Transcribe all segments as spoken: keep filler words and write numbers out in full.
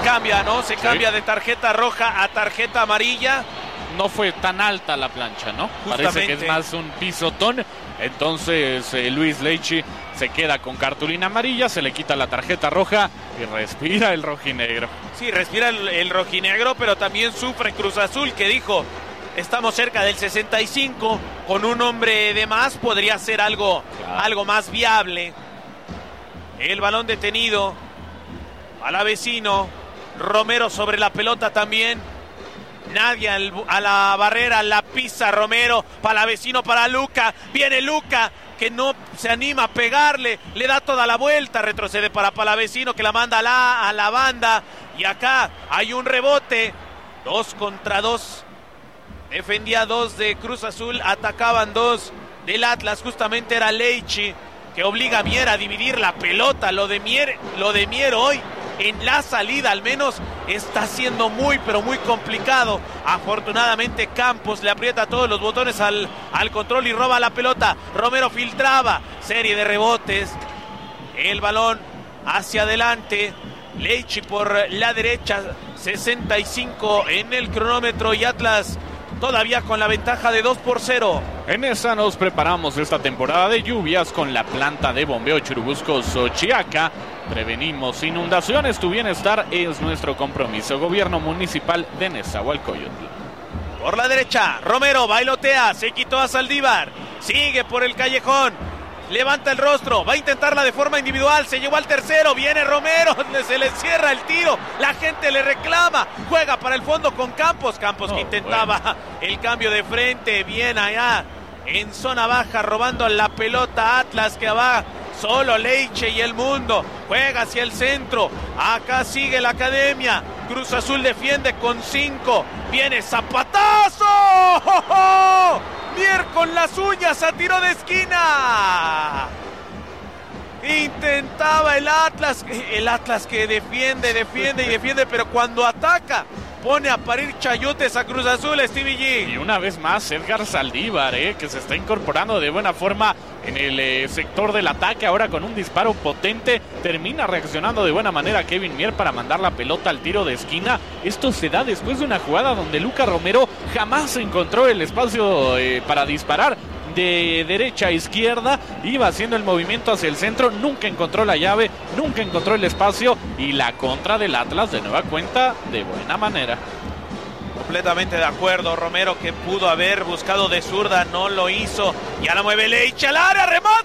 cambia, ¿no? Se sí. cambia de tarjeta roja a tarjeta amarilla. No fue tan alta la plancha, ¿no? Justamente. Parece que es más un pisotón. Entonces eh, Luis Leite se queda con cartulina amarilla, se le quita la tarjeta roja y respira el rojinegro. Sí, respira el, el rojinegro, pero también sufre Cruz Azul, que dijo, estamos cerca del sesenta y cinco, con un hombre de más podría ser algo, claro. algo más viable. El balón detenido, Palavecino, Romero sobre la pelota también. Nadie al, a la barrera, la pisa Romero, Palavecino para Luca, viene Luca, que no se anima a pegarle, le da toda la vuelta, retrocede para Palavecino, que la manda a la, a la banda, y acá hay un rebote, dos contra dos, defendía dos de Cruz Azul, atacaban dos del Atlas, justamente era Leite, que obliga a Mier a dividir la pelota, lo de Mier, lo de Mier hoy, en la salida al menos está siendo muy pero muy complicado. Afortunadamente Campos le aprieta todos los botones al, al control y roba la pelota. Romero filtraba, serie de rebotes, el balón hacia adelante, Leite por la derecha, sesenta y cinco en el cronómetro y Atlas todavía con la ventaja de dos por cero. En esa nos preparamos esta temporada de lluvias con la planta de bombeo Churubusco Xochiaca. Prevenimos inundaciones, tu bienestar es nuestro compromiso. Gobierno Municipal de Nezahualcóyotl. Por la derecha, Romero bailotea, se quitó a Saldívar, sigue por el callejón, levanta el rostro, va a intentarla de forma individual, se llevó al tercero, viene Romero, se le cierra el tiro, la gente le reclama, juega para el fondo con Campos, Campos oh, que intentaba bueno. el cambio de frente, bien allá en zona baja, robando la pelota Atlas, que va solo Leite y el mundo, juega hacia el centro, acá sigue la academia, Cruz Azul defiende con cinco, viene zapatazo, ¡oh, oh! Mier con las uñas a tiro de esquina, intentaba el Atlas, el Atlas que defiende, defiende y defiende, pero cuando ataca pone a parir chayotes a Cruz Azul, Stevie G. Y una vez más Edgar Saldívar, eh, que se está incorporando de buena forma en el eh, sector del ataque, ahora con un disparo potente, termina reaccionando de buena manera Kevin Mier para mandar la pelota al tiro de esquina. Esto se da después de una jugada donde Luca Romero jamás encontró el espacio eh, para disparar. De derecha a izquierda, iba haciendo el movimiento hacia el centro, nunca encontró la llave, nunca encontró el espacio, y la contra del Atlas de nueva cuenta de buena manera. Completamente de acuerdo, Romero, que pudo haber buscado de zurda, no lo hizo, ya la mueve Leite al área,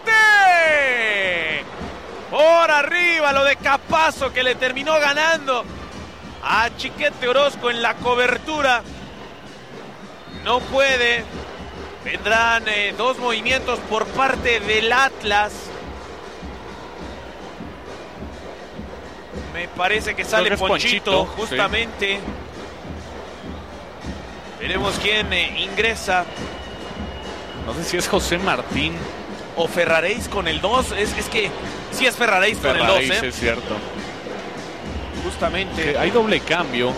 remate por arriba, lo de Capazo, que le terminó ganando a Chiquete Orozco en la cobertura, no puede. Vendrán eh, dos movimientos por parte del Atlas. Me parece que sale Ponchito, Ponchito, justamente. Sí. Veremos quién eh, ingresa. No sé si es José Martín. O Ferraréis con el dos. Es, es que sí es Ferraréis, Ferraréis con el dos. ¿eh? Es cierto. Justamente. Que hay doble cambio.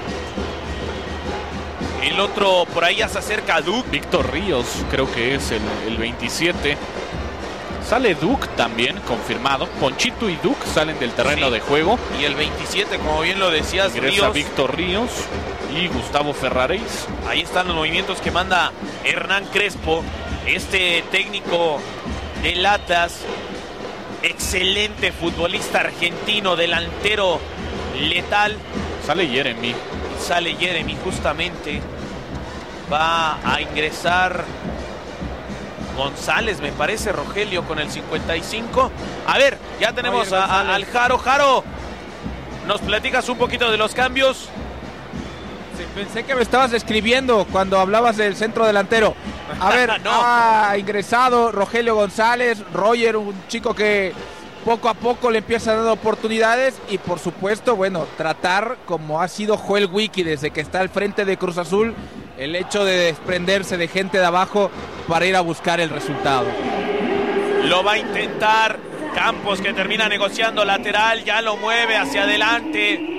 El otro por ahí ya se acerca a Duc. Víctor Ríos, creo que es el, el veintisiete. Sale Duc también, confirmado. Ponchito y Duc salen del terreno sí. de juego. Y el veintisiete, como bien lo decías, ingresa Ríos. Víctor Ríos y Gustavo Ferraréis. Ahí están los movimientos que manda Hernán Crespo, este técnico del Atlas. Excelente futbolista argentino, delantero letal. Sale Jeremy. Sale Jeremy justamente. Va a ingresar González, me parece, Rogelio, con el cincuenta y cinco. A ver, ya tenemos a, a, al Jaro. Jaro, ¿nos platicas un poquito de los cambios? Sí, pensé que me estabas escribiendo cuando hablabas del centro delantero. A ver, no. Ha ingresado Rogelio González, Roger, un chico que poco a poco le empieza dando oportunidades, y por supuesto, bueno, tratar, como ha sido Joel Wiki desde que está al frente de Cruz Azul, el hecho de desprenderse de gente de abajo para ir a buscar el resultado. Lo va a intentar Campos, que termina negociando lateral, ya lo mueve hacia adelante.